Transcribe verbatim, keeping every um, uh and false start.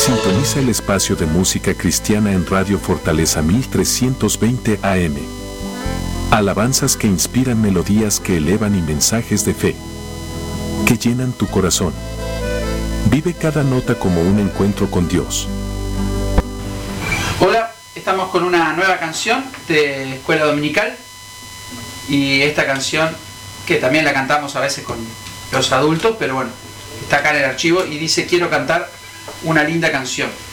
Sintoniza el espacio de música cristiana en Radio Fortaleza mil trescientos veinte A M. Alabanzas que inspiran, melodías que elevan y mensajes de fe que llenan tu corazón. Vive cada nota como un encuentro con Dios. Hola, estamos con una nueva canción de Escuela Dominical y esta canción que también la cantamos a veces con los adultos, pero bueno, está acá en el archivo y dice: quiero cantar una linda canción.